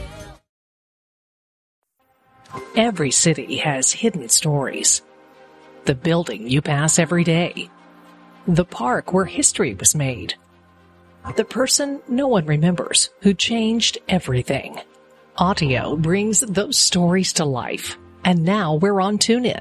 Every city has hidden stories. The building you pass every day. The park where history was made. The person no one remembers who changed everything. Audio brings those stories to life. And now we're on TuneIn.